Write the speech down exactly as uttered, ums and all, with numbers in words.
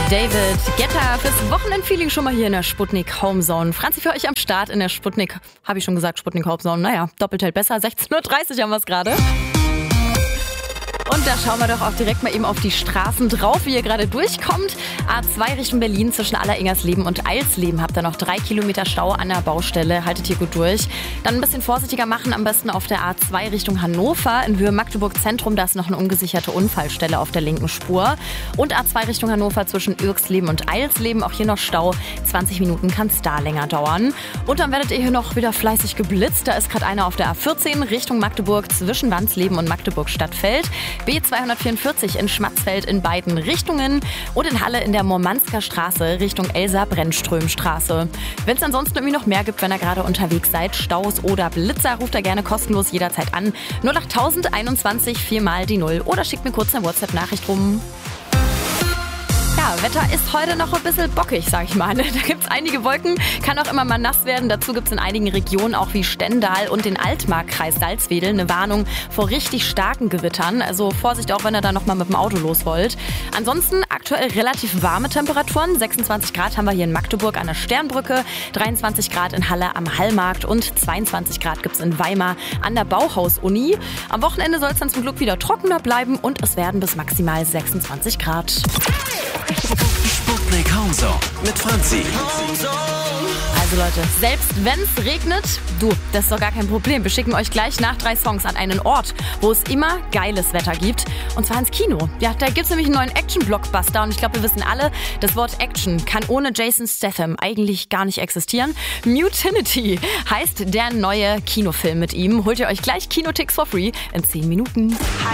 David Guetta fürs Wochenendfeeling schon mal hier in der Sputnik Homezone. Franzi für euch am Start in der Sputnik, habe ich schon gesagt, Sputnik Homezone. Naja, doppelt hält besser, sechzehn Uhr dreißig haben wir es gerade. Und da schauen wir doch auch direkt mal eben auf die Straßen drauf, wie ihr gerade durchkommt. A zwei Richtung Berlin zwischen Alleringers-Leben und Eilsleben habt ihr noch drei Kilometer Stau an der Baustelle. Haltet hier gut durch. Dann ein bisschen vorsichtiger machen, am besten auf der A zwei Richtung Hannover. In Höhe Magdeburg Zentrum, da ist noch eine ungesicherte Unfallstelle auf der linken Spur. Und A zwei Richtung Hannover zwischen Irksleben und Eilsleben, auch hier noch Stau. zwanzig Minuten kann es da länger dauern. Und dann werdet ihr hier noch wieder fleißig geblitzt. Da ist gerade einer auf der A vierzehn Richtung Magdeburg zwischen Wandsleben und Magdeburg-Stadtfeld. B zweihundertvierundvierzig in Schmatzfeld in beiden Richtungen und in Halle in der Mormansker Straße Richtung Elsa-Brennström-Straße. Wenn es ansonsten irgendwie noch mehr gibt, wenn ihr gerade unterwegs seid, Staus oder Blitzer, ruft ihr gerne kostenlos jederzeit an. null acht null eins eins viermal die Null oder schickt mir kurz eine WhatsApp-Nachricht rum. Ja, Wetter ist heute noch ein bisschen bockig, sag ich mal. Da gibt es einige Wolken, kann auch immer mal nass werden. Dazu gibt es in einigen Regionen auch wie Stendal und den Altmarkkreis Salzwedel eine Warnung vor richtig starken Gewittern. Also Vorsicht auch, wenn ihr da noch mal mit dem Auto los wollt. Ansonsten aktuell relativ warme Temperaturen. sechsundzwanzig Grad haben wir hier in Magdeburg an der Sternbrücke, dreiundzwanzig Grad in Halle am Hallmarkt und zweiundzwanzig Grad gibt es in Weimar an der Bauhaus-Uni. Am Wochenende soll es dann zum Glück wieder trockener bleiben und es werden bis maximal sechsundzwanzig Grad. Sputnik Homezone mit Franzi. Also Leute, selbst wenn es regnet, du, das ist doch gar kein Problem. Wir schicken euch gleich nach drei Songs an einen Ort, wo es immer geiles Wetter gibt. Und zwar ins Kino. Ja, da gibt es nämlich einen neuen Action-Blockbuster. Und ich glaube, wir wissen alle, das Wort Action kann ohne Jason Statham eigentlich gar nicht existieren. Mutinity heißt der neue Kinofilm mit ihm. Holt ihr euch gleich Kinotix for free in zehn Minuten. Hi.